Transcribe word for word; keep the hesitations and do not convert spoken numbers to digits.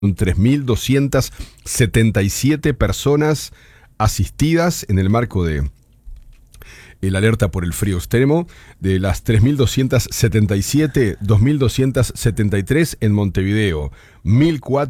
tres mil doscientas setenta y siete personas asistidas en el marco de el alerta por el frío extremo. De las tres mil doscientas setenta y siete, dos mil doscientas setenta y tres en Montevideo, mil cuatro